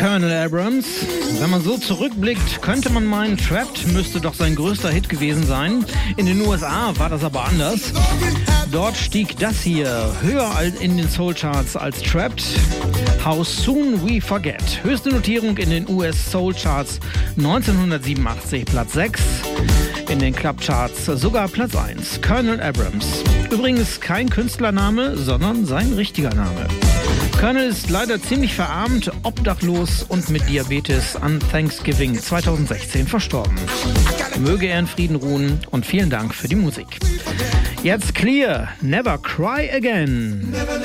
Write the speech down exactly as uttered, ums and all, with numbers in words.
Colonel Abrams. Wenn man so zurückblickt, könnte man meinen, Trapped müsste doch sein größter Hit gewesen sein. In den U S A war das aber anders. Dort stieg das hier höher in den Soul-Charts als Trapped. How Soon We Forget. Höchste Notierung in den U S Soul-Charts neunzehnhundertsiebenundachtzig, Platz sechs. In den Club-Charts sogar Platz eins. Colonel Abrams. Übrigens kein Künstlername, sondern sein richtiger Name. Colonel ist leider ziemlich verarmt, obdachlos und mit Diabetes an Thanksgiving zweitausendsechzehn verstorben. Möge er in Frieden ruhen und vielen Dank für die Musik. Jetzt Clear, Never Cry Again.